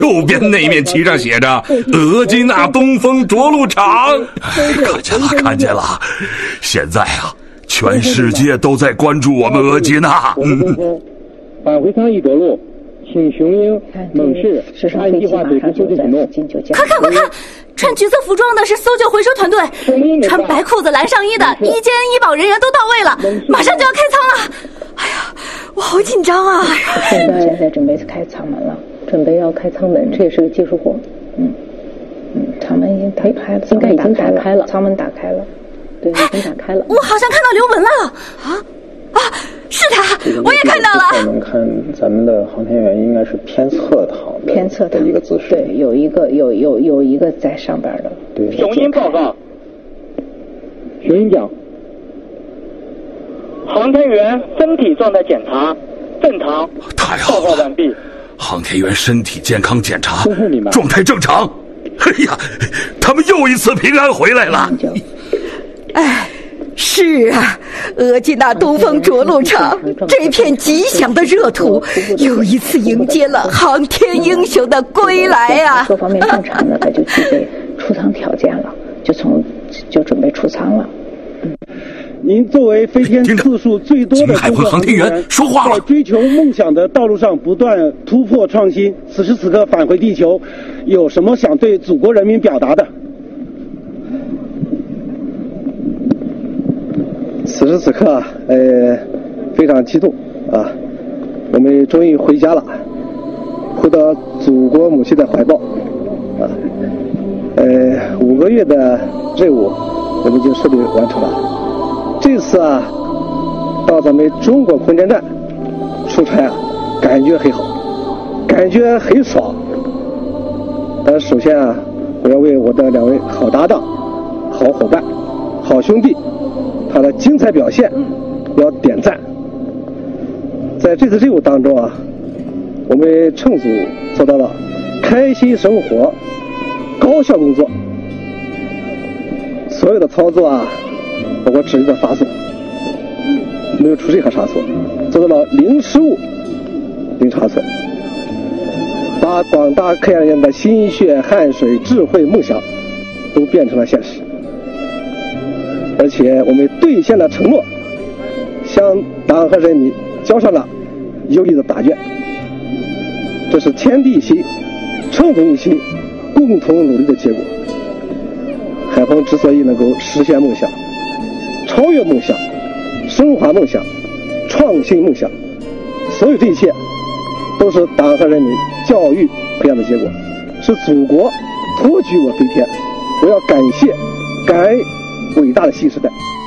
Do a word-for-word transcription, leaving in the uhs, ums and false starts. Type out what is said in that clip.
右边那面旗上写着额济纳东风着陆场。 看见了看见了，现在啊全世界都在关注我们额济纳。 嗯，返回舱已着陆，请雄鹰、猛士按计划组织搜救行动。 快看快看，穿橘色服装的是搜救回收团队，穿白裤子蓝上衣的医监医保人员都到位了，马上就要开舱了。哎呀，我好紧张啊！ 现在现在准备开舱门了，准备要开舱门，这也是个技术活。嗯嗯，舱门已经打开了，应该已经打开了，舱门打开了，对，已经打开了。 我好像看到刘文了啊啊！是他，我也看到了。 我们看咱们的航天员应该是偏侧躺的， 偏侧的一个姿势。 对，有一个有有有一个在上边的。 对。 雄鹰报告。雄鹰讲。航天员身体状态检查正常。 太好了。 报告完毕。 航天员身体健康检查，状态正常。哎呀，他们又一次平安回来了。 哎。是啊，额济纳东风着陆场这片吉祥的热土，又一次迎接了航天英雄的归来啊！ 各方面正常的，他就具备出舱条件了，就从就准备出舱了。 嗯，您作为飞天次数最多的海quân航天员说话了， 在追求梦想的道路上不断突破创新，此时此刻返回地球，有什么想对祖国人民表达的？ 此时此刻，呃，非常激动啊！我们终于回家了，回到祖国母亲的怀抱啊！呃，五个月的任务，我们已经顺利完成了。这次啊，到咱们中国空间站出差啊，感觉很好，感觉很爽。但首先啊，我要为我的两位好搭档、好伙伴、好兄弟。他的精彩表现要点赞。在这次任务当中啊，我们乘组做到了开心生活、高效工作，所有的操作啊，包括指令的发送，没有出任何差错，做到了零失误、零差错，把广大科研人员的心血、汗水、智慧、梦想都变成了现实。而且我们兑现了承诺，向党和人民交上了有力的答卷。这是天地一心、乘组一心、共同努力的结果。海鹏之所以能够实现梦想、超越梦想、升华梦想、创新梦想，所有这一切都是党和人民教育培养的结果，是祖国托举我飞天。我要感谢、感恩伟大的新时代。